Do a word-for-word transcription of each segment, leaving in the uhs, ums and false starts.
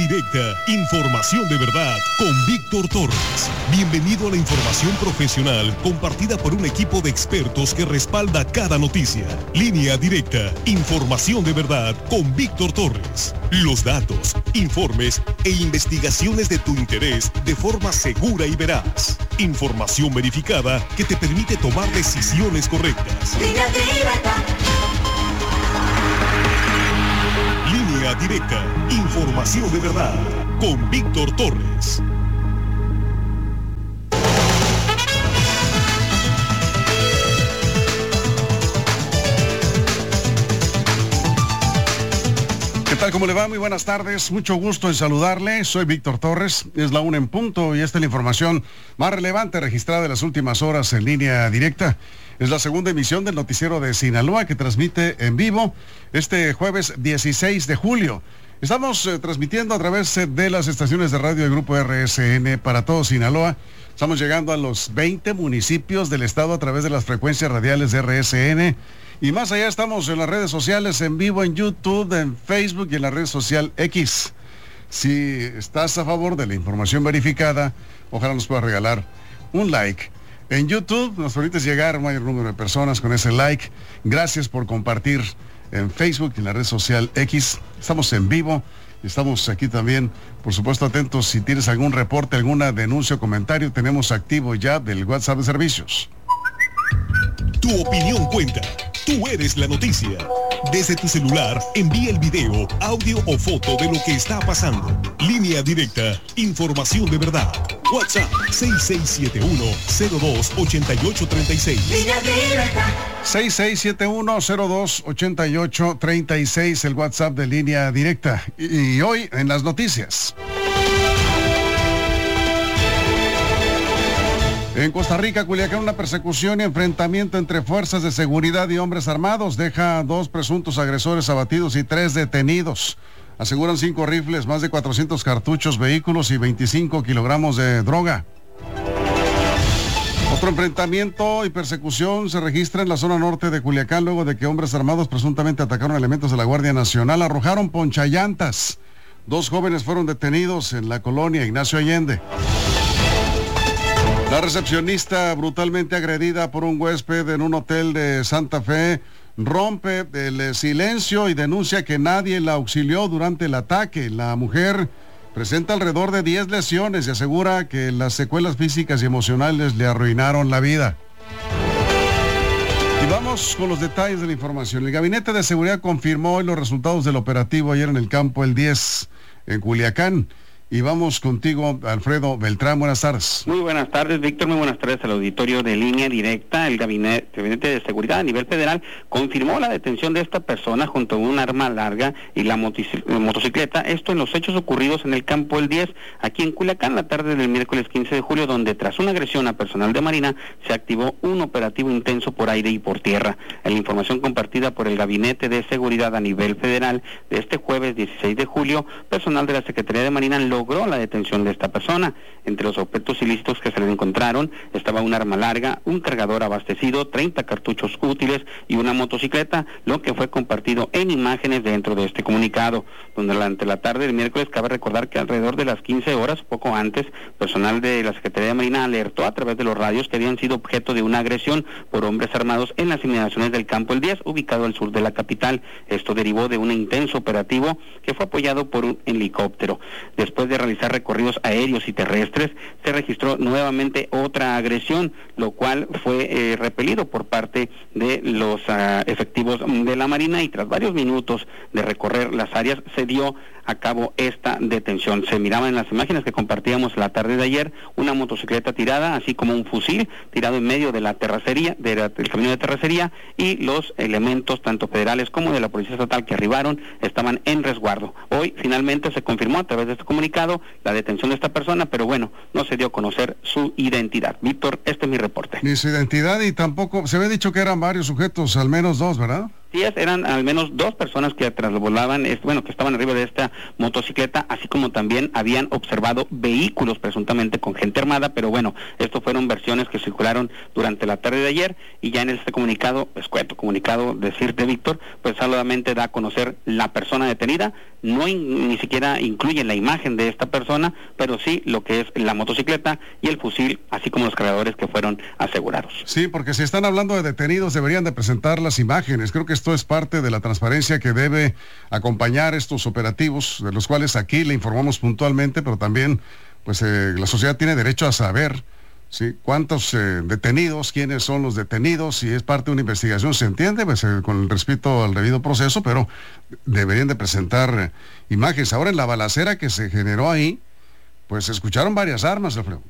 Directa, información de verdad con Víctor Torres. Bienvenido a la información profesional compartida por un equipo de expertos que respalda cada noticia. Línea Directa, información de verdad con Víctor Torres. Los datos, informes e investigaciones de tu interés de forma segura y veraz. Información verificada que te permite tomar decisiones correctas. Línea Directa. Línea Directa, información de verdad, con Víctor Torres. ¿Qué tal? ¿Cómo le va? Muy buenas tardes. Mucho gusto en saludarle. Soy Víctor Torres. Es la una en punto y esta es la información más relevante registrada en las últimas horas en Línea Directa. Es la segunda emisión del noticiero de Sinaloa que transmite en vivo este jueves dieciséis de julio. Estamos eh, transmitiendo a través eh, de las estaciones de radio del Grupo R S N para todo Sinaloa. Estamos llegando a los veinte municipios del estado a través de las frecuencias radiales de R S N. Y más allá estamos en las redes sociales, en vivo en YouTube, en Facebook y en la red social X. Si estás a favor de la información verificada, ojalá nos pueda regalar un like. En YouTube nos permites llegar a un mayor número de personas con ese like. Gracias por compartir en Facebook y en la red social X. Estamos en vivo. Estamos aquí también, por supuesto, atentos. Si tienes algún reporte, alguna denuncia o comentario, tenemos activo ya del WhatsApp de servicios. Tu opinión cuenta. Tú eres la noticia. Desde tu celular, envía el video, audio o foto de lo que está pasando. Línea Directa, información de verdad. WhatsApp seis seis siete uno cero dos ocho ocho tres seis. Línea Directa. seis seis siete uno cero dos ocho ocho tres seis, el WhatsApp de Línea Directa. Y, y hoy en las noticias. En Costa Rica, Culiacán, una persecución y enfrentamiento entre fuerzas de seguridad y hombres armados deja dos presuntos agresores abatidos y tres detenidos. Aseguran cinco rifles, más de cuatrocientos cartuchos, vehículos y veinticinco kilogramos de droga. Otro enfrentamiento y persecución se registra en la zona norte de Culiacán luego de que hombres armados presuntamente atacaron elementos de la Guardia Nacional, arrojaron ponchallantas. Dos jóvenes fueron detenidos en la colonia Ignacio Allende. La recepcionista brutalmente agredida por un huésped en un hotel de Santa Fe rompe el silencio y denuncia que nadie la auxilió durante el ataque. La mujer presenta alrededor de diez lesiones y asegura que las secuelas físicas y emocionales le arruinaron la vida. Y vamos con los detalles de la información. El Gabinete de Seguridad confirmó hoy los resultados del operativo ayer en el campo El diez en Culiacán. Y vamos contigo, Alfredo Beltrán. Buenas tardes. Muy buenas tardes, Víctor. Muy buenas tardes al auditorio de Línea Directa. El Gabinete, Gabinete de Seguridad a nivel federal confirmó la detención de esta persona junto a un arma larga y la motocicleta. Esto en los hechos ocurridos en el campo El diez, aquí en Culiacán, la tarde del miércoles quince de julio, donde tras una agresión a personal de Marina se activó un operativo intenso por aire y por tierra. En la información compartida por el Gabinete de Seguridad a nivel federal de este jueves dieciséis de julio, personal de la Secretaría de Marina lo logró la detención de esta persona. Entre los objetos ilícitos que se le encontraron estaba un arma larga, un cargador abastecido, treinta cartuchos útiles y una motocicleta, lo que fue compartido en imágenes dentro de este comunicado. Donde durante la tarde del miércoles cabe recordar que alrededor de las quince horas, poco antes, personal de la Secretaría de Marina alertó a través de los radios que habían sido objeto de una agresión por hombres armados en las inmediaciones del campo El diez, ubicado al sur de la capital. Esto derivó de un intenso operativo que fue apoyado por un helicóptero. Después de realizar recorridos aéreos y terrestres, se registró nuevamente otra agresión, lo cual fue eh, repelido por parte de los uh, efectivos de la Marina, y tras varios minutos de recorrer las áreas se dio a cabo esta detención. Se miraba en las imágenes que compartíamos la tarde de ayer una motocicleta tirada, así como un fusil tirado en medio de la terracería, de la, del camino de terracería, y los elementos tanto federales como de la Policía Estatal que arribaron estaban en resguardo. Hoy finalmente se confirmó a través de este comunicado la detención de esta persona, pero bueno, no se dio a conocer su identidad. Víctor, este es mi reporte. Ni su identidad y tampoco, se había dicho que eran varios sujetos, al menos dos, ¿verdad? Sí, eran al menos dos personas que trasvolaban, bueno, que estaban arriba de esta motocicleta, así como también habían observado vehículos presuntamente con gente armada, pero bueno, esto fueron versiones que circularon durante la tarde de ayer, y ya en este comunicado, escueto comunicado, decirte, Víctor, pues solamente da a conocer la persona detenida, no in, ni siquiera incluyen la imagen de esta persona, pero sí lo que es la motocicleta y el fusil, así como los cargadores que fueron asegurados. Sí, porque si están hablando de detenidos, deberían de presentar las imágenes. Creo que esto es parte de la transparencia que debe acompañar estos operativos, de los cuales aquí le informamos puntualmente, pero también pues eh, la sociedad tiene derecho a saber, ¿sí?, cuántos eh, detenidos, quiénes son los detenidos, si es parte de una investigación, se entiende, pues eh, con el respeto al debido proceso, pero deberían de presentar eh, imágenes. Ahora, en la balacera que se generó ahí, pues se escucharon varias armas, Alfredo.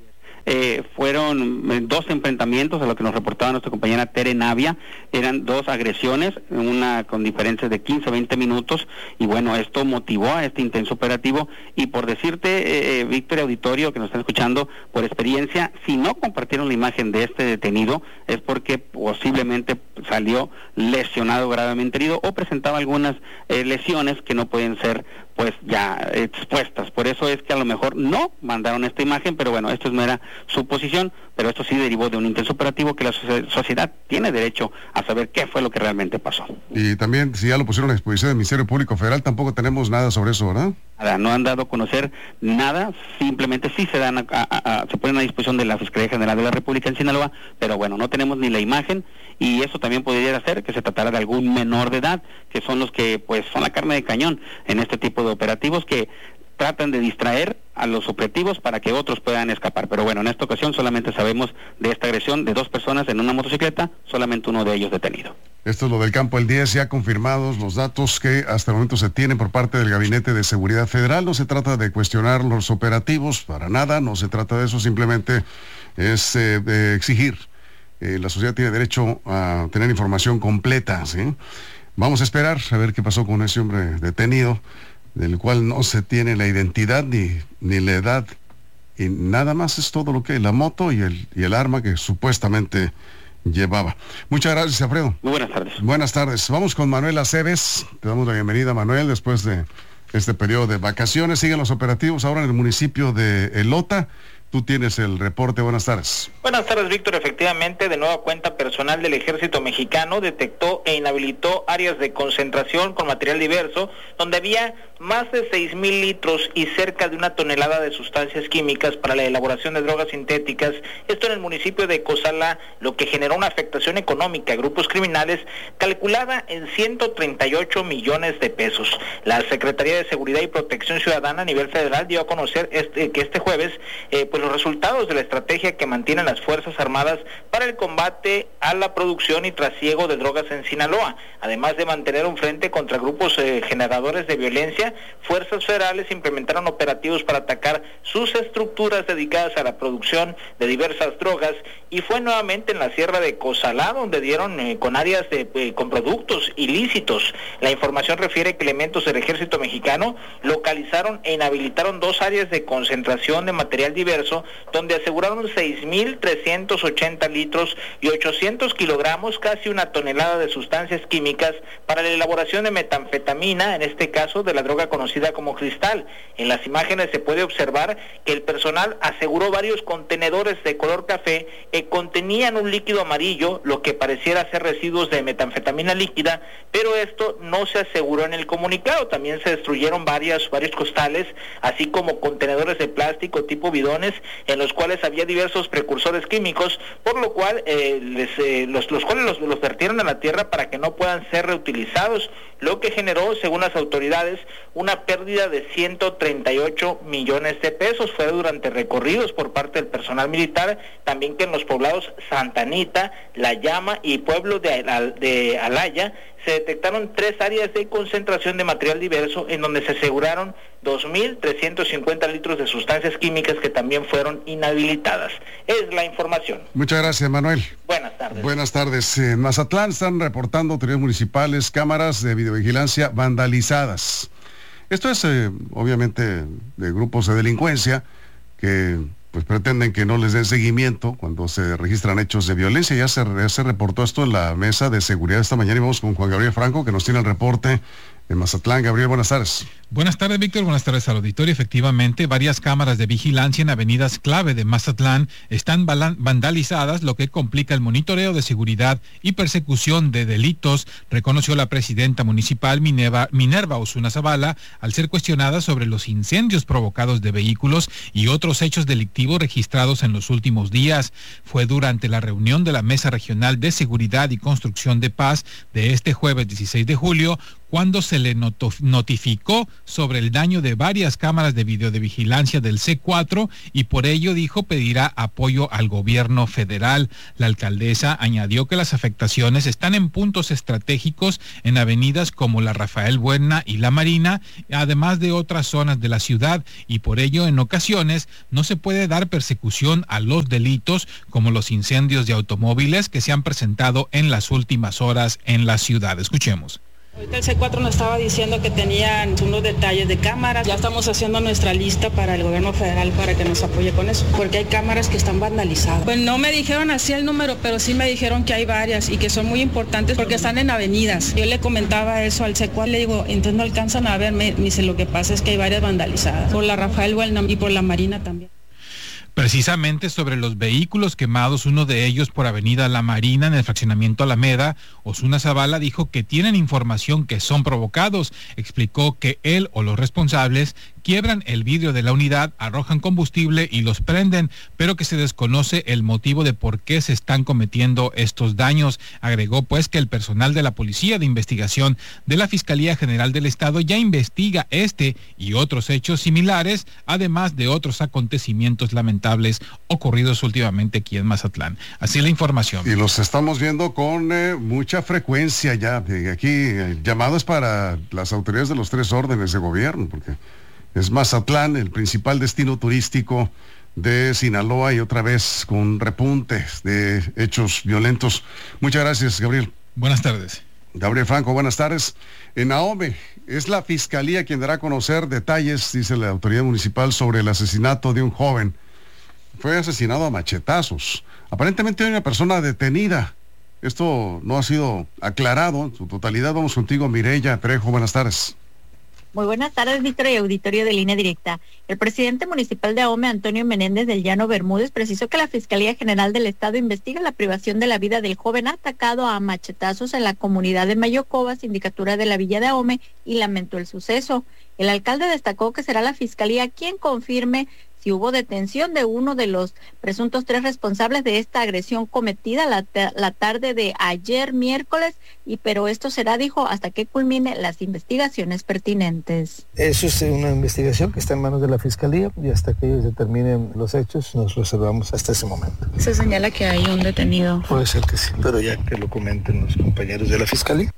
Eh, fueron eh, dos enfrentamientos, a lo que nos reportaba nuestra compañera Tere Navia. Eran dos agresiones, una con diferencias de quince a veinte minutos, y bueno, esto motivó a este intenso operativo. Y por decirte, eh, Víctor y auditorio que nos están escuchando, por experiencia, si no compartieron la imagen de este detenido, es porque posiblemente salió lesionado, gravemente herido, o presentaba algunas eh, lesiones que no pueden ser pues ya expuestas. Por eso es que a lo mejor no mandaron esta imagen, pero bueno, esto es mera suposición, pero esto sí derivó de un intenso operativo que la sociedad tiene derecho a saber qué fue lo que realmente pasó. Y también, si ya lo pusieron a disposición del Ministerio Público Federal, tampoco tenemos nada sobre eso, ¿verdad? Nada, no han dado a conocer nada, simplemente sí se dan a, a, a, se ponen a disposición de la Fiscalía General de la República en Sinaloa, pero bueno, no tenemos ni la imagen, y eso también podría hacer que se tratara de algún menor de edad, que son los que pues son la carne de cañón en este tipo de operativos, que tratan de distraer a los objetivos para que otros puedan escapar. Pero bueno, en esta ocasión solamente sabemos de esta agresión de dos personas en una motocicleta, solamente uno de ellos detenido. Esto es lo del campo el diez, ya confirmados los datos que hasta el momento se tienen por parte del Gabinete de Seguridad Federal. No se trata de cuestionar los operativos, para nada, no se trata de eso, simplemente es eh, de exigir. Eh, la sociedad tiene derecho a tener información completa, ¿sí? Vamos a esperar a ver qué pasó con ese hombre detenido, del cual no se tiene la identidad ni, ni la edad, y nada más es todo lo que la moto y el, y el arma que supuestamente llevaba. Muchas gracias, Alfredo. Muy buenas tardes. Buenas tardes. Vamos con Manuel Aceves. Te damos la bienvenida, Manuel, después de este periodo de vacaciones. Siguen los operativos ahora en el municipio de Elota. Tú tienes el reporte. Buenas tardes. Buenas tardes, Víctor. Efectivamente, de nueva cuenta, personal del Ejército Mexicano detectó e inhabilitó áreas de concentración con material diverso, donde había más de seis mil litros y cerca de una tonelada de sustancias químicas para la elaboración de drogas sintéticas. Esto en el municipio de Cozalá, lo que generó una afectación económica a grupos criminales calculada en ciento treinta y ocho millones de pesos. La Secretaría de Seguridad y Protección Ciudadana a nivel federal dio a conocer este, que este jueves, eh, pues los resultados de la estrategia que mantienen las Fuerzas Armadas para el combate a la producción y trasiego de drogas en Sinaloa. Además de mantener un frente contra grupos eh, generadores de violencia, fuerzas federales implementaron operativos para atacar sus estructuras dedicadas a la producción de diversas drogas, y fue nuevamente en la sierra de Cozalá donde dieron eh, con áreas de, eh, con productos ilícitos. La información refiere que elementos del Ejército Mexicano localizaron e inhabilitaron dos áreas de concentración de material diverso, donde aseguraron seis mil trescientos ochenta litros y ochocientos kilogramos, casi una tonelada de sustancias químicas para la elaboración de metanfetamina, en este caso de la droga conocida como cristal. En las imágenes se puede observar que el personal aseguró varios contenedores de color café que contenían un líquido amarillo, lo que pareciera ser residuos de metanfetamina líquida, pero esto no se aseguró en el comunicado. También se destruyeron varias, varios costales, así como contenedores de plástico tipo bidones, en los cuales había diversos precursores químicos, por lo cual eh, les, eh, los, los cuales los, los vertieron a la tierra para que no puedan ser reutilizados, lo que generó, según las autoridades, una pérdida de ciento treinta y ocho millones de pesos. Fue durante recorridos por parte del personal militar, también que en los poblados Santa Anita, La Llama y pueblo de, de Alaya se detectaron tres áreas de concentración de material diverso, en donde se aseguraron dos mil trescientos cincuenta litros de sustancias químicas que también fueron inhabilitadas. Es la información. Muchas gracias, Manuel. Buenas tardes. Buenas tardes. En Mazatlán están reportando autoridades municipales cámaras de videovigilancia vandalizadas. Esto es, eh, obviamente, de grupos de delincuencia que pues pretenden que no les den seguimiento cuando se registran hechos de violencia. Ya se, ya se reportó esto en la mesa de seguridad esta mañana, y vamos con Juan Gabriel Franco, que nos tiene el reporte en Mazatlán. Gabriel, buenas tardes. Buenas tardes, Víctor. Buenas tardes al auditorio. Efectivamente, varias cámaras de vigilancia en avenidas clave de Mazatlán están vandalizadas, lo que complica el monitoreo de seguridad y persecución de delitos, reconoció la presidenta municipal Minerva, Minerva Osuna Zavala al ser cuestionada sobre los incendios provocados de vehículos y otros hechos delictivos registrados en los últimos días. Fue durante la reunión de la Mesa Regional de Seguridad y Construcción de Paz de este jueves dieciséis de julio, cuando se le notificó sobre el daño de varias cámaras de videovigilancia del C cuatro y por ello dijo pedirá apoyo al gobierno federal. La alcaldesa añadió que las afectaciones están en puntos estratégicos en avenidas como la Rafael Buena y la Marina, además de otras zonas de la ciudad, y por ello en ocasiones no se puede dar persecución a los delitos como los incendios de automóviles que se han presentado en las últimas horas en la ciudad. Escuchemos. Ahorita el C cuatro nos estaba diciendo que tenían unos detalles de cámaras. Ya estamos haciendo nuestra lista para el gobierno federal para que nos apoye con eso, porque hay cámaras que están vandalizadas. Pues no me dijeron así el número, pero sí me dijeron que hay varias y que son muy importantes porque están en avenidas. Yo le comentaba eso al C cuatro, le digo, entonces no alcanzan a ver, me dice, lo que pasa es que hay varias vandalizadas, por la Rafael Buena y por la Marina también. Precisamente sobre los vehículos quemados, uno de ellos por Avenida La Marina en el fraccionamiento Alameda, Osuna Zavala dijo que tienen información que son provocados. Explicó que él o los responsables quiebran el vidrio de la unidad, arrojan combustible y los prenden, pero que se desconoce el motivo de por qué se están cometiendo estos daños. Agregó pues que el personal de la Policía de Investigación de la Fiscalía General del Estado ya investiga este y otros hechos similares, además de otros acontecimientos lamentables ocurridos últimamente aquí en Mazatlán. Así la información. Y los estamos viendo con eh, mucha frecuencia ya. Aquí eh, llamados para las autoridades de los tres órdenes de gobierno, porque es Mazatlán el principal destino turístico de Sinaloa y otra vez con repuntes de hechos violentos. Muchas gracias, Gabriel. Buenas tardes. Gabriel Franco, buenas tardes. En Ahome, es la Fiscalía quien dará a conocer detalles, dice la autoridad municipal, sobre el asesinato de un joven. Fue asesinado a machetazos. Aparentemente hay una persona detenida. Esto no ha sido aclarado en su totalidad. Vamos contigo, Mireya Trejo. Buenas tardes. Muy buenas tardes, Víctor y auditorio de Línea Directa. El presidente municipal de Ahome, Antonio Menéndez del Llano Bermúdez, precisó que la Fiscalía General del Estado investiga la privación de la vida del joven atacado a machetazos en la comunidad de Mayocoba, sindicatura de la Villa de Ahome, y lamentó el suceso. El alcalde destacó que será la Fiscalía quien confirme si hubo detención de uno de los presuntos tres responsables de esta agresión cometida la, la tarde de ayer miércoles, y pero esto será, dijo, hasta que culmine las investigaciones pertinentes. Eso es una investigación que está en manos de la Fiscalía y hasta que ellos determinen los hechos nos reservamos hasta ese momento. Se señala que hay un detenido. Puede ser que sí, pero ya que lo comenten los compañeros de la Fiscalía.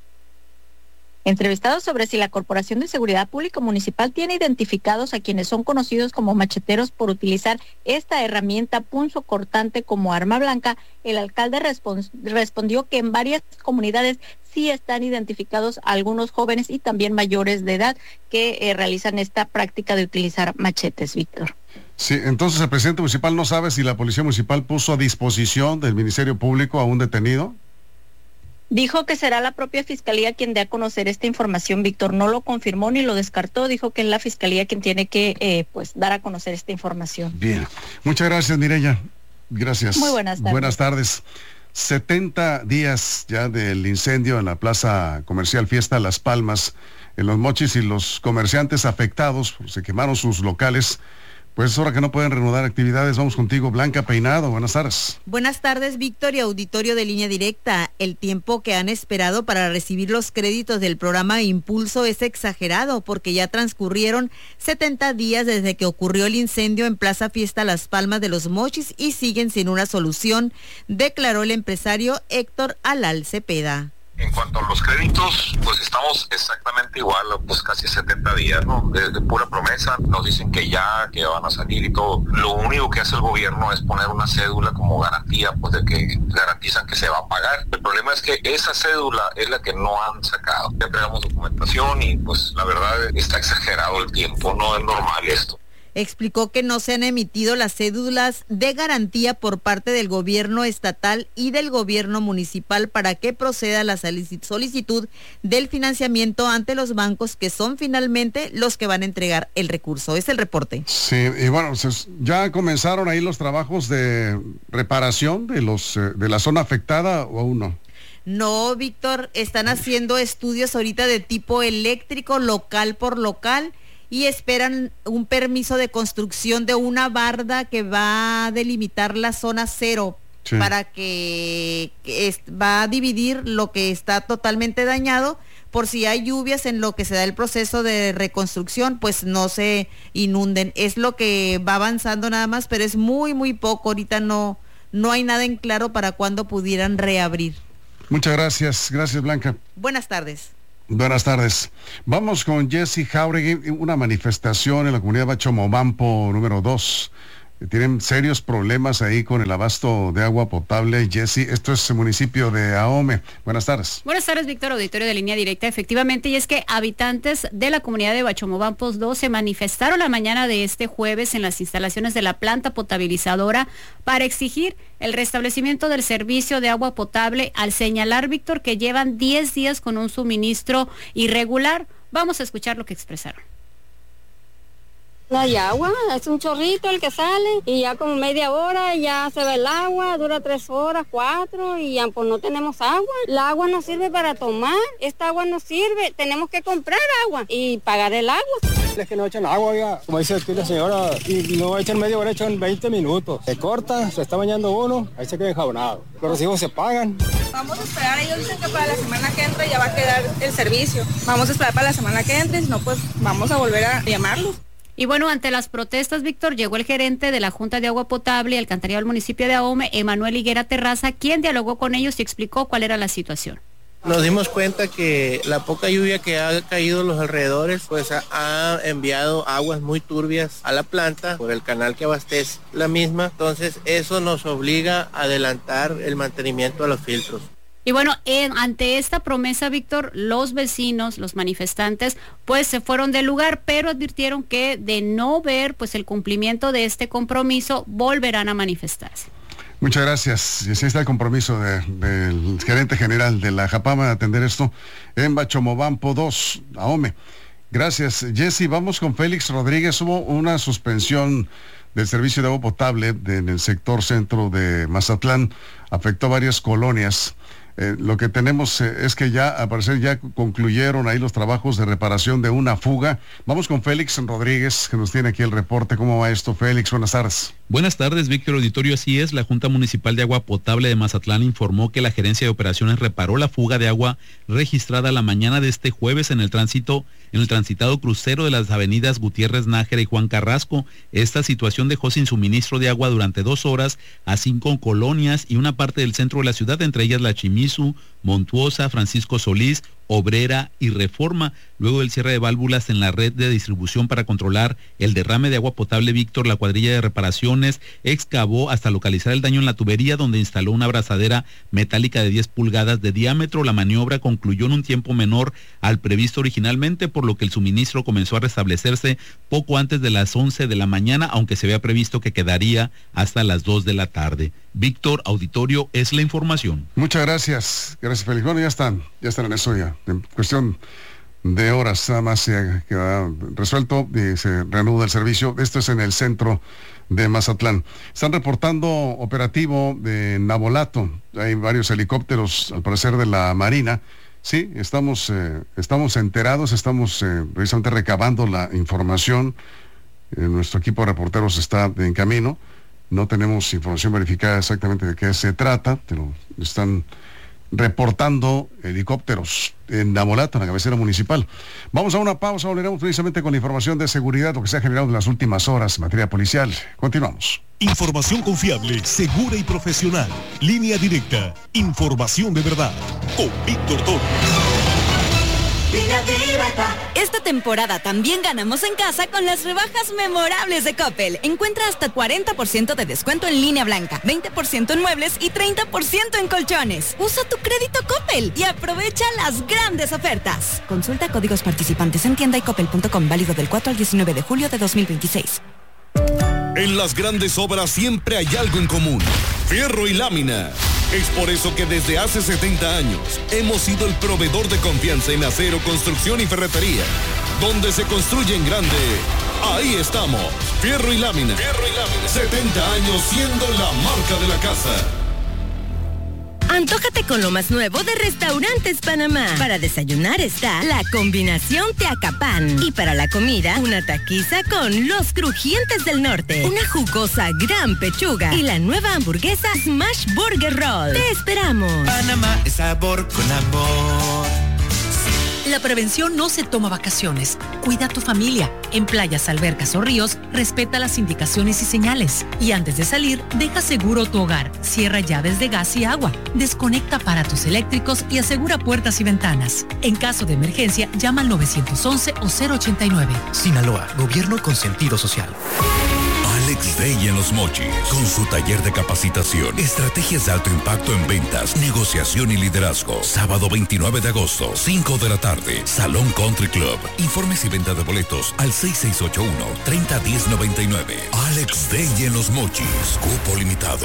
Entrevistados sobre si la Corporación de Seguridad Pública Municipal tiene identificados a quienes son conocidos como macheteros por utilizar esta herramienta punzocortante como arma blanca, el alcalde respons- respondió que en varias comunidades sí están identificados algunos jóvenes y también mayores de edad que eh, realizan esta práctica de utilizar machetes, Víctor. Sí, entonces el presidente municipal no sabe si la Policía Municipal puso a disposición del Ministerio Público a un detenido. Dijo que será la propia Fiscalía quien dé a conocer esta información, Víctor. No lo confirmó ni lo descartó, dijo que es la Fiscalía quien tiene que eh, pues dar a conocer esta información. Bien, muchas gracias, Mireya. Gracias. Muy buenas tardes. Buenas tardes. setenta días ya del incendio en la plaza comercial Fiesta Las Palmas, en Los Mochis, y los comerciantes afectados, se quemaron sus locales. Pues es hora que no pueden reanudar actividades. Vamos contigo, Blanca Peinado. Buenas tardes. Buenas tardes, Víctor y auditorio de Línea Directa. El tiempo que han esperado para recibir los créditos del programa Impulso es exagerado, porque ya transcurrieron setenta días desde que ocurrió el incendio en Plaza Fiesta Las Palmas de Los Mochis y siguen sin una solución, declaró el empresario Héctor Alal Cepeda. En cuanto a los créditos, pues estamos exactamente igual, pues casi setenta días, ¿no? De, de pura promesa, nos dicen que ya, que van a salir y todo. Lo único que hace el gobierno es poner una cédula como garantía, pues de que garantizan que se va a pagar. El problema es que esa cédula es la que no han sacado. Ya entregamos documentación y pues la verdad está exagerado el tiempo, no es normal esto. Explicó que no se han emitido las cédulas de garantía por parte del gobierno estatal y del gobierno municipal para que proceda la solicitud del financiamiento ante los bancos, que son finalmente los que van a entregar el recurso. Es el reporte. Sí, y bueno, pues ya comenzaron ahí los trabajos de reparación de los de la zona afectada, ¿o aún no? No, Víctor, están haciendo estudios ahorita de tipo eléctrico local por local y esperan un permiso de construcción de una barda que va a delimitar la zona cero, sí, para que, que es, va a dividir lo que está totalmente dañado, por si hay lluvias en lo que se da el proceso de reconstrucción, pues no se inunden. Es lo que va avanzando nada más, pero es muy, muy poco. Ahorita no, no hay nada en claro para cuándo pudieran reabrir. Muchas gracias. Gracias, Blanca. Buenas tardes. Buenas tardes. Vamos con Jessy Jauregui. Una manifestación en la comunidad Bachomobampo número dos. Tienen serios problemas ahí con el abasto de agua potable. Jessy, esto es el municipio de Ahome. Buenas tardes. Buenas tardes, Víctor, auditorio de Línea Directa. Efectivamente, y es que habitantes de la comunidad de Bachomobampos dos se manifestaron la mañana de este jueves en las instalaciones de la planta potabilizadora para exigir el restablecimiento del servicio de agua potable, al señalar, Víctor, que llevan diez días con un suministro irregular. Vamos a escuchar lo que expresaron. No hay agua, es un chorrito el que sale y ya como media hora ya se va el agua, dura tres horas, cuatro y ya pues no tenemos agua. El agua no sirve para tomar, esta agua no sirve, tenemos que comprar agua y pagar el agua. Es que no echan agua ya, como dice aquí la señora, y no echan media hora, echan veinte minutos. Se corta, se está bañando uno, ahí se queda enjabonado. Los recibos se pagan. Vamos a esperar, ellos dicen que para la semana que entra ya va a quedar el servicio. Vamos a esperar para la semana que entre, si no pues vamos a volver a llamarlos. Y bueno, ante las protestas, Víctor, llegó el gerente de la Junta de Agua Potable y Alcantarillado del municipio de Ahome, Emanuel Higuera Terraza, quien dialogó con ellos y explicó cuál era la situación. Nos dimos cuenta que la poca lluvia que ha caído en los alrededores, pues ha, ha enviado aguas muy turbias a la planta por el canal que abastece la misma. Entonces, eso nos obliga a adelantar el mantenimiento de los filtros. Y bueno, en, ante esta promesa, Víctor, los vecinos, los manifestantes, pues se fueron del lugar, pero advirtieron que de no ver pues el cumplimiento de este compromiso, volverán a manifestarse. Muchas gracias. Y así está el compromiso de, del gerente general de la Japama de atender esto en Bachomobampo dos, Ahome. Gracias, Jessy. Vamos con Félix Rodríguez. Hubo una suspensión del servicio de agua potable de, en el sector centro de Mazatlán. Afectó varias colonias. Eh, lo que tenemos eh, es que ya, al parecer, ya concluyeron ahí los trabajos de reparación de una fuga. Vamos con Félix Rodríguez, que nos tiene aquí el reporte. ¿Cómo va esto, Félix? Buenas tardes. Buenas tardes, Víctor Auditorio. Así es, la Junta Municipal de Agua Potable de Mazatlán informó que la Gerencia de Operaciones reparó la fuga de agua registrada la mañana de este jueves en el tránsito, en el transitado crucero de las avenidas Gutiérrez Nájera y Juan Carrasco. Esta situación dejó sin suministro de agua durante dos horas a cinco colonias y una parte del centro de la ciudad, entre ellas La Chimizu, Montuosa, Francisco Solís, Obrera y Reforma. Luego del cierre de válvulas en la red de distribución para controlar el derrame de agua potable, Víctor, la cuadrilla de reparaciones excavó hasta localizar el daño en la tubería, donde instaló una abrazadera metálica de diez pulgadas de diámetro. La maniobra concluyó en un tiempo menor al previsto originalmente, por lo que el suministro comenzó a restablecerse poco antes de las once de la mañana, aunque se había previsto que quedaría hasta las dos de la tarde. Víctor, auditorio, es la información. Muchas gracias. Gracias, Félix. Bueno, ya están, ya están en eso ya. En cuestión de horas nada más se queda resuelto y se reanuda el servicio. Esto es en el centro de Mazatlán. Están reportando operativo de Nabolato. Hay varios helicópteros, al parecer, de la Marina. Sí, estamos, eh, estamos enterados, estamos eh, precisamente recabando la información. Eh, nuestro equipo de reporteros está en camino. No tenemos información verificada exactamente de qué se trata, pero están reportando helicópteros en Nabolato, en la cabecera municipal. Vamos a una pausa, volveremos precisamente con la información de seguridad, lo que se ha generado en las últimas horas en materia policial. Continuamos. Información confiable, segura y profesional. Línea Directa. Información de verdad. Con Víctor Torres. Línea Directa. Esta temporada también ganamos en casa con las rebajas memorables de Coppel. Encuentra hasta cuarenta por ciento de descuento en línea blanca, veinte por ciento en muebles y treinta por ciento en colchones. Usa tu crédito Coppel y aprovecha las grandes ofertas. Consulta códigos participantes en tienda y coppel punto com, válido del cuatro al diecinueve de julio de dos mil veintiséis. En las grandes obras siempre hay algo en común: fierro y lámina. Es por eso que desde hace setenta años hemos sido el proveedor de confianza en acero, construcción y ferretería. Donde se construye en grande, ahí estamos. Fierro y lámina. Fierro y lámina. setenta años siendo la marca de la casa. Antójate con lo más nuevo de Restaurantes Panamá. Para desayunar está la combinación Teacapán. Y para la comida, una taquiza con los crujientes del norte, una jugosa gran pechuga y la nueva hamburguesa Smash Burger Roll. ¡Te esperamos! Panamá es sabor con amor. La prevención no se toma vacaciones. Cuida a tu familia. En playas, albercas o ríos, respeta las indicaciones y señales. Y antes de salir, deja seguro tu hogar. Cierra llaves de gas y agua. Desconecta aparatos eléctricos y asegura puertas y ventanas. En caso de emergencia, llama al nueve once o cero ochenta y nueve. Sinaloa, gobierno con sentido social. Alex Day en Los Mochis, con su taller de capacitación, estrategias de alto impacto en ventas, negociación y liderazgo. Sábado veintinueve de agosto, cinco de la tarde, Salón Country Club. Informes y venta de boletos al seis seis ocho uno, tres cero uno cero nueve nueve. Alex Day en Los Mochis, cupo limitado.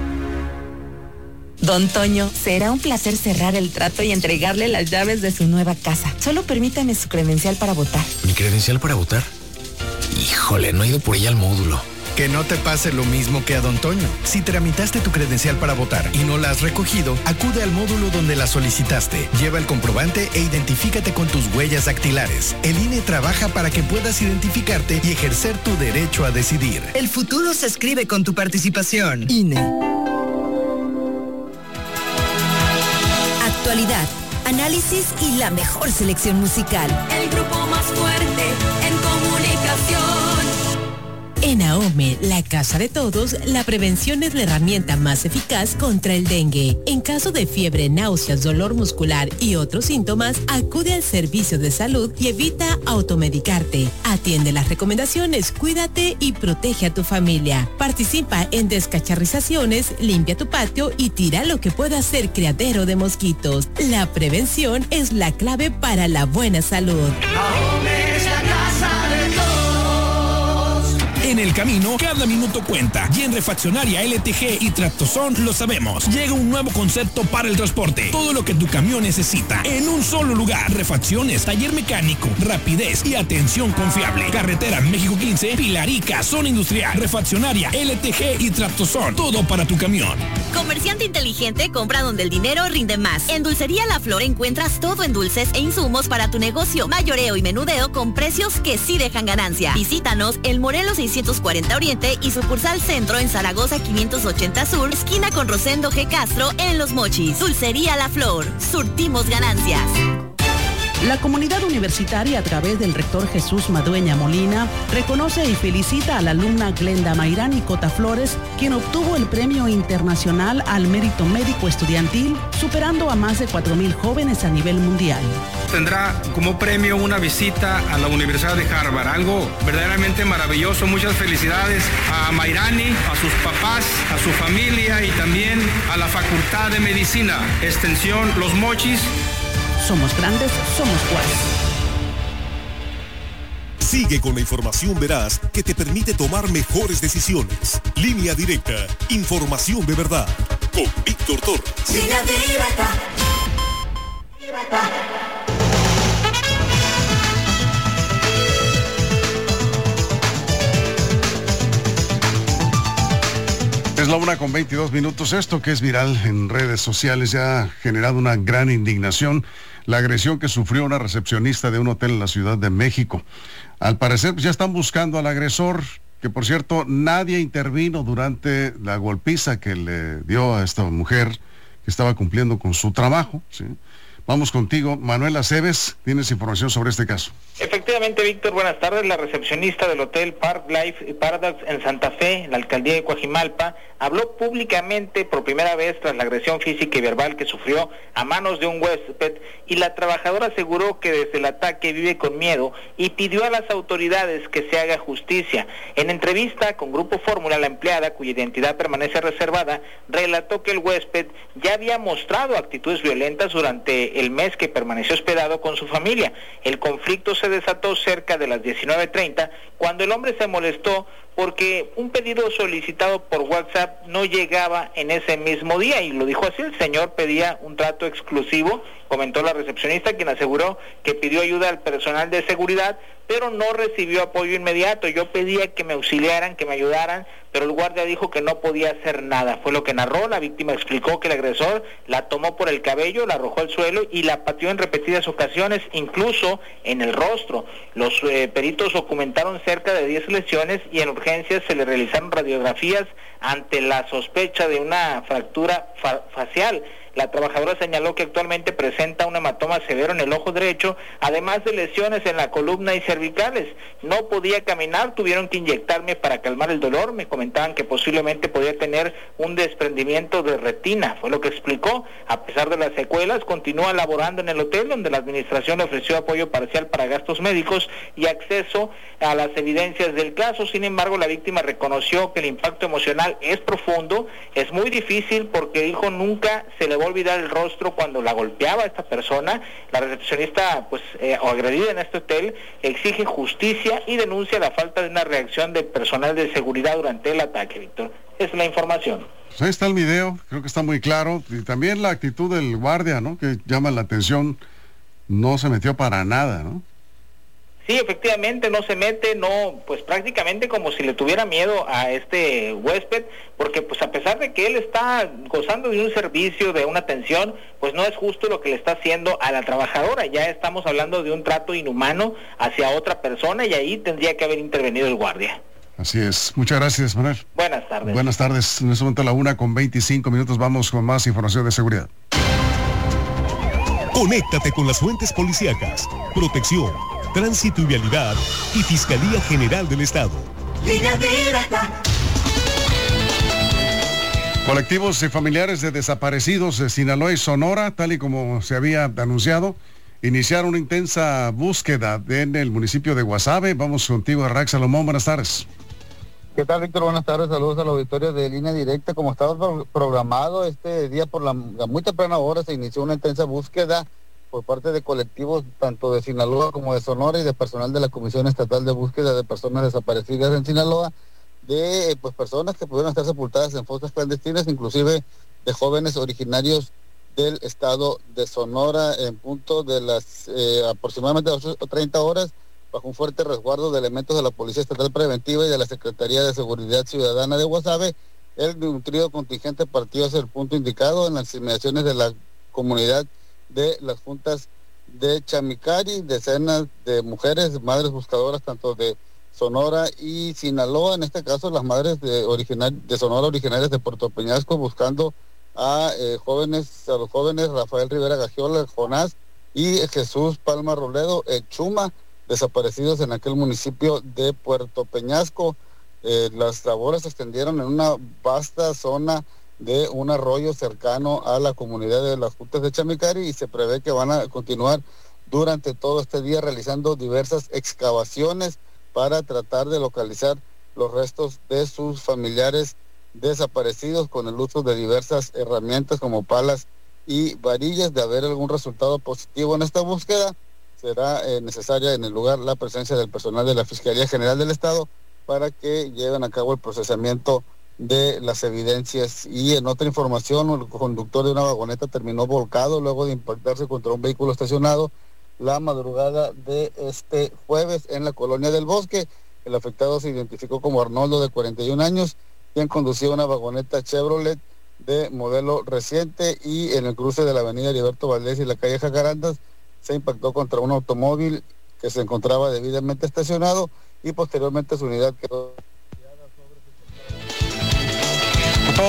Don Toño, será un placer cerrar el trato y entregarle las llaves de su nueva casa. Solo permítame su credencial para votar. ¿Mi credencial para votar? Híjole, no he ido por ella al módulo. Que no te pase lo mismo que a Don Toño. Si tramitaste tu credencial para votar y no la has recogido, acude al módulo donde la solicitaste. Lleva el comprobante e identifícate con tus huellas dactilares. El I N E trabaja para que puedas identificarte y ejercer tu derecho a decidir. El futuro se escribe con tu participación. I N E. Actualidad, análisis y la mejor selección musical. El grupo más fuerte en comunicación. En AOME, la casa de todos, la prevención es la herramienta más eficaz contra el dengue. En caso de fiebre, náuseas, dolor muscular y otros síntomas, acude al servicio de salud y evita automedicarte. Atiende las recomendaciones, cuídate y protege a tu familia. Participa en descacharrizaciones, limpia tu patio y tira lo que pueda ser criadero de mosquitos. La prevención es la clave para la buena salud. AOME es la casa de todos. En el camino, cada minuto cuenta. Y en Refaccionaria L T G y Tractozón lo sabemos. Llega un nuevo concepto para el transporte. Todo lo que tu camión necesita en un solo lugar. Refacciones, taller mecánico, rapidez y atención confiable. Carretera México quince, Pilarica, zona industrial. Refaccionaria L T G y Tractozón. Todo para tu camión. Comerciante inteligente, compra donde el dinero rinde más. En Dulcería La Flor encuentras todo en dulces e insumos para tu negocio. Mayoreo y menudeo con precios que sí dejan ganancia. Visítanos en Morelos seiscientos cuarenta Oriente y sucursal Centro en Zaragoza quinientos ochenta Sur, esquina con Rosendo G. Castro en Los Mochis. Dulcería La Flor, surtimos ganancias. La comunidad universitaria, a través del rector Jesús Madueña Molina, reconoce y felicita a la alumna Glenda Mayrani Cota Flores, quien obtuvo el Premio Internacional al Mérito Médico Estudiantil, superando a más de cuatro mil jóvenes a nivel mundial. Tendrá como premio una visita a la Universidad de Harvard, algo verdaderamente maravilloso. Muchas felicidades a Mayrani, a sus papás, a su familia y también a la Facultad de Medicina, Extensión Los Mochis. Somos grandes, somos Juárez. Sigue con la información veraz que te permite tomar mejores decisiones. Línea Directa, información de verdad. Con Víctor Torres. Línea Directa. Directa. Es la una con veintidós minutos. Esto que es viral en redes sociales ya ha generado una gran indignación. La agresión que sufrió una recepcionista de un hotel en la Ciudad de México. Al parecer pues, ya están buscando al agresor, que por cierto nadie intervino durante la golpiza que le dio a esta mujer que estaba cumpliendo con su trabajo, ¿sí? Vamos contigo, Manuel Aceves, tienes información sobre este caso. Efectivamente, Víctor, buenas tardes. La recepcionista del Hotel Park Life Paradox en Santa Fe, en la alcaldía de Coajimalpa, habló públicamente por primera vez tras la agresión física y verbal que sufrió a manos de un huésped, y la trabajadora aseguró que desde el ataque vive con miedo y pidió a las autoridades que se haga justicia. En entrevista con Grupo Fórmula, la empleada, cuya identidad permanece reservada, relató que el huésped ya había mostrado actitudes violentas durante el mes que permaneció hospedado con su familia. El conflicto se desató cerca de las diecinueve treinta, cuando el hombre se molestó porque un pedido solicitado por WhatsApp no llegaba en ese mismo día, y lo dijo así: el señor pedía un trato exclusivo, comentó la recepcionista, quien aseguró que pidió ayuda al personal de seguridad, pero no recibió apoyo inmediato. Yo pedía que me auxiliaran, que me ayudaran, pero el guardia dijo que no podía hacer nada. Fue lo que narró. La víctima explicó que el agresor la tomó por el cabello, la arrojó al suelo y la pateó en repetidas ocasiones, incluso en el rostro. Los eh, peritos documentaron cerca de diez lesiones y en urgencias se le realizaron radiografías ante la sospecha de una fractura fa- facial. La trabajadora señaló que actualmente presenta un hematoma severo en el ojo derecho, además de lesiones en la columna y cervicales. No podía caminar, tuvieron que inyectarme para calmar el dolor. Me comentaban que posiblemente podía tener un desprendimiento de retina, fue lo que explicó. A pesar de las secuelas, continúa laborando en el hotel, donde la administración le ofreció apoyo parcial para gastos médicos y acceso a las evidencias del caso. Sin embargo, la víctima reconoció que el impacto emocional es profundo, es muy difícil, porque dijo nunca se le va a olvidar el rostro cuando la golpeaba a esta persona. La recepcionista, pues, eh, o agredida en este hotel, exige justicia y denuncia la falta de una reacción de personal de seguridad durante el ataque, Víctor. Es la información. Pues ahí está el video, creo que está muy claro, y también la actitud del guardia, ¿no?, que llama la atención. No se metió para nada, ¿no? Sí, efectivamente, no se mete, no, pues prácticamente como si le tuviera miedo a este huésped, porque pues a pesar de que él está gozando de un servicio, de una atención, pues no es justo lo que le está haciendo a la trabajadora. Ya estamos hablando de un trato inhumano hacia otra persona, y ahí tendría que haber intervenido el guardia. Así es. Muchas gracias, Manuel. Buenas tardes. Buenas tardes. En este momento a la una con veinticinco minutos vamos con más información de seguridad. Conéctate con las fuentes policíacas, protección, tránsito y vialidad y Fiscalía General del Estado. Línea directa. Colectivos y familiares de desaparecidos de Sinaloa y Sonora, tal y como se había anunciado, iniciaron una intensa búsqueda en el municipio de Guasave. Vamos contigo, Rax Salomón. Buenas tardes. ¿Qué tal, Víctor? Buenas tardes, saludos al auditorio de Línea Directa. Como estaba pro- programado, este día por la, la muy temprana hora se inició una intensa búsqueda por parte de colectivos tanto de Sinaloa como de Sonora y de personal de la Comisión Estatal de Búsqueda de Personas Desaparecidas en Sinaloa, de pues personas que pudieron estar sepultadas en fosas clandestinas, inclusive de jóvenes originarios del estado de Sonora, en punto de las eh, aproximadamente ocho o treinta horas, bajo un fuerte resguardo de elementos de la Policía Estatal Preventiva y de la Secretaría de Seguridad Ciudadana de Guasave. El nutrido contingente partió hacia el punto indicado en las inmediaciones de la comunidad de las juntas de Chamicari. Decenas de mujeres, madres buscadoras tanto de Sonora y Sinaloa, en este caso las madres de, original, de Sonora originarias de Puerto Peñasco, buscando a eh, jóvenes, a los jóvenes Rafael Rivera Gagiola, Jonás y Jesús Palma Roledo, eh, Chuma, desaparecidos en aquel municipio de Puerto Peñasco. Eh, las labores se extendieron en una vasta zona de un arroyo cercano a la comunidad de las Juntas de Chamicari, y se prevé que van a continuar durante todo este día realizando diversas excavaciones para tratar de localizar los restos de sus familiares desaparecidos con el uso de diversas herramientas como palas y varillas. De haber algún resultado positivo en esta búsqueda, será eh, necesaria en el lugar la presencia del personal de la Fiscalía General del Estado para que lleven a cabo el procesamiento de las evidencias. Y en otra información, el conductor de una vagoneta terminó volcado luego de impactarse contra un vehículo estacionado la madrugada de este jueves en la colonia del Bosque. El afectado se identificó como Arnoldo, de cuarenta y un años, quien conducía una vagoneta Chevrolet de modelo reciente, y en el cruce de la avenida Heriberto Valdés y la calle Jacarandas se impactó contra un automóvil que se encontraba debidamente estacionado, y posteriormente su unidad quedó...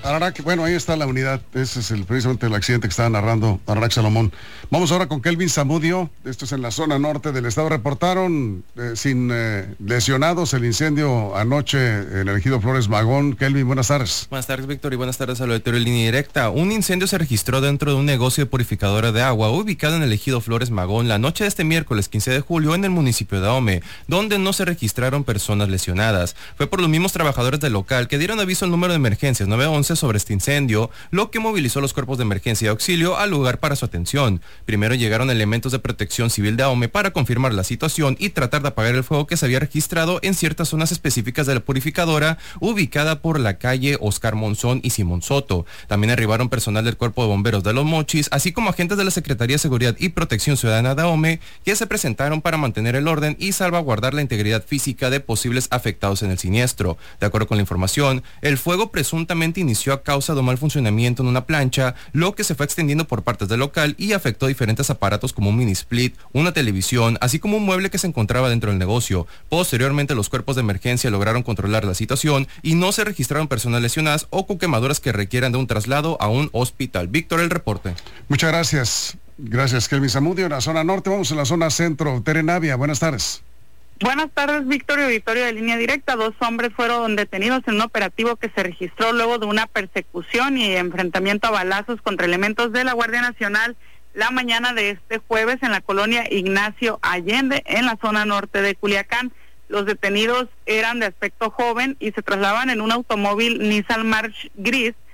Ararac, bueno, ahí está la unidad. Ese es el, precisamente el accidente que estaba narrando Ararac Salomón. Vamos ahora con Kelvin Zamudio. Esto es en la zona norte del estado. Reportaron eh, sin eh, lesionados el incendio anoche en el ejido Flores Magón. Kelvin, buenas tardes. Buenas tardes, Víctor, y buenas tardes al auditorio de Línea Directa. Un incendio se registró dentro de un negocio de purificadora de agua ubicado en el ejido Flores Magón la noche de este miércoles quince de julio en el municipio de Ahome, donde no se registraron personas lesionadas. Fue por los mismos trabajadores del local que dieron aviso al número de emergencias nueve once sobre este incendio, lo que movilizó a los cuerpos de emergencia y auxilio al lugar para su atención. Primero llegaron elementos de protección civil de Ahome para confirmar la situación y tratar de apagar el fuego que se había registrado en ciertas zonas específicas de la purificadora, ubicada por la calle Oscar Monzón y Simón Soto. También arribaron personal del Cuerpo de Bomberos de Los Mochis, así como agentes de la Secretaría de Seguridad y Protección Ciudadana de Ahome, que se presentaron para mantener el orden y salvaguardar la integridad física de posibles afectados en el siniestro. De acuerdo con la información, el fuego presuntamente inició a causa de un mal funcionamiento en una plancha, lo que se fue extendiendo por partes del local y afectó diferentes aparatos como un mini split, una televisión, así como un mueble que se encontraba dentro del negocio. Posteriormente, los cuerpos de emergencia lograron controlar la situación y no se registraron personas lesionadas o con quemaduras que requieran de un traslado a un hospital. Víctor, el reporte. Muchas gracias. Gracias, Kelvin Zamudio. En la zona norte, vamos a la zona centro. Tere Navia, buenas tardes. Buenas tardes, Víctor, y auditorio de Línea Directa. Dos hombres fueron detenidos en un operativo que se registró luego de una persecución y enfrentamiento a balazos contra elementos de la Guardia Nacional la mañana de este jueves en la colonia Ignacio Allende, en la zona norte de Culiacán. Los detenidos eran de aspecto joven y se trasladaban en un automóvil Nissan March gris